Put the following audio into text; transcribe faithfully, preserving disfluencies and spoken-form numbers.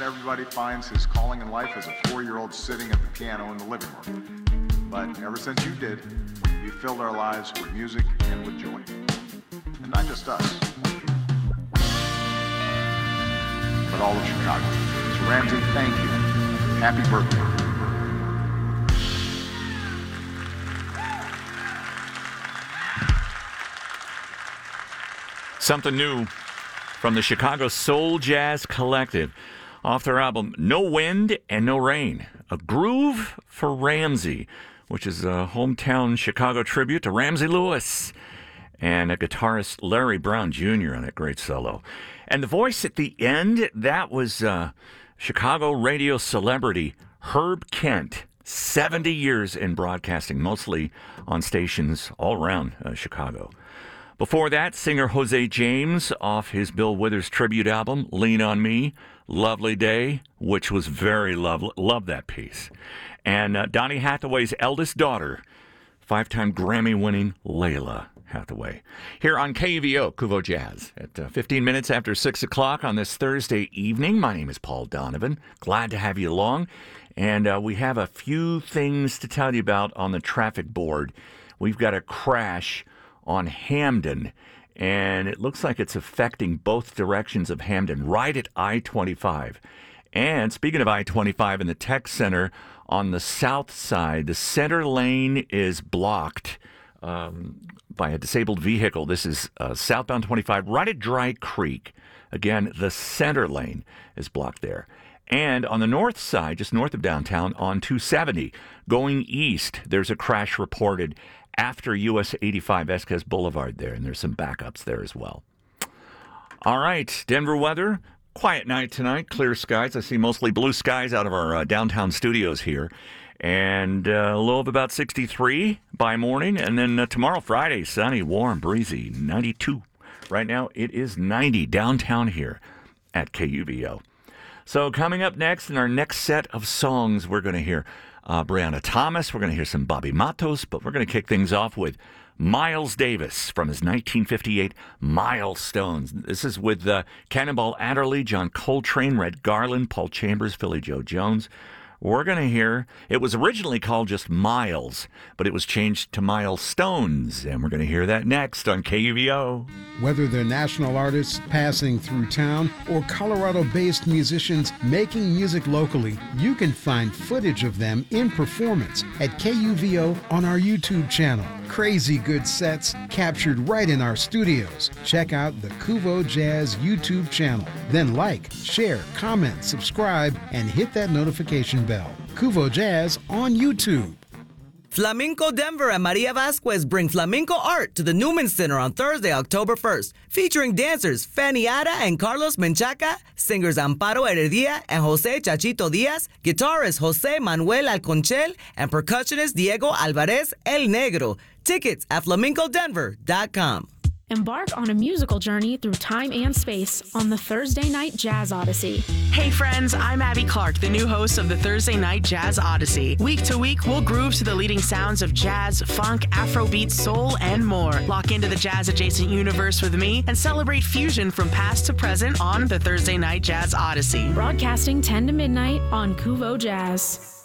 Not everybody finds his calling in life as a four-year-old sitting at the piano in the living room. But ever since you did, you filled our lives with music and with joy. And not just us, but all of Chicago. So Ramsey, thank you. Happy birthday. Something new from the Chicago Soul Jazz Collective off their album No Wind and No Rain, a groove for Ramsey, which is a hometown Chicago tribute to Ramsey Lewis, and a guitarist Larry Brown Junior on that great solo. And the voice at the end, that was uh, Chicago radio celebrity Herb Kent, seventy years in broadcasting, mostly on stations all around uh, Chicago. Before that, singer Jose James off his Bill Withers tribute album, Lean on Me, Lovely Day, which was very lovely. Love that piece. And uh, Donny Hathaway's eldest daughter, five-time Grammy-winning Layla Hathaway. Here on K U V O, Kuvo Jazz, at uh, fifteen minutes after six o'clock on this Thursday evening. My name is Paul Donovan. Glad to have you along. And uh, we have a few things to tell you about on the traffic board. We've got a crash on Hamden, and it looks like it's affecting both directions of Hamden, right at I twenty-five. And speaking of I twenty-five in the Tech Center, on the south side, the center lane is blocked um, by a disabled vehicle. This is uh, southbound twenty-five, right at Dry Creek. Again, the center lane is blocked there. And on the north side, just north of downtown, on two seventy, going east, there's a crash reported after U S eighty-five Esquez Boulevard there, and there's some backups there as well. All right, Denver weather. Quiet night tonight, clear skies. I see mostly blue skies out of our uh, downtown studios here. And uh, a low of about sixty-three by morning. And then uh, tomorrow, Friday, sunny, warm, breezy, ninety-two. Right now, it is ninety downtown here at K U V O. So coming up next in our next set of songs, we're going to hear uh, Brianna Thomas. We're going to hear some Bobby Matos, but we're going to kick things off with Miles Davis from his nineteen fifty-eight Milestones. This is with uh, Cannonball Adderley, John Coltrane, Red Garland, Paul Chambers, Philly Joe Jones. We're going to hear, it was originally called just Miles, but it was changed to Milestones, and we're going to hear that next on K U V O. Whether they're national artists passing through town or Colorado-based musicians making music locally, you can find footage of them in performance at K U V O on our YouTube channel. Crazy good sets captured right in our studios. Check out the Kuvo Jazz YouTube channel. Then like, share, comment, subscribe, and hit that notification bell. Kuvo Jazz on YouTube. Flamenco Denver and Maria Vasquez bring flamenco art to the Newman Center on Thursday, October first, featuring dancers Fanny Ara and Carlos Menchaca, singers Amparo Heredia and Jose Chachito Diaz, guitarist Jose Manuel Alconchel, and percussionist Diego Alvarez El Negro. Tickets at flamenco denver dot com. Embark on a musical journey through time and space on the Thursday Night Jazz Odyssey. Hey friends, I'm Abby Clark, the new host of the Thursday Night Jazz Odyssey. Week to week, we'll groove to the leading sounds of jazz, funk, Afrobeat, soul, and more. Lock into the jazz-adjacent universe with me and celebrate fusion from past to present on the Thursday Night Jazz Odyssey. Broadcasting ten to midnight on Kuvo Jazz.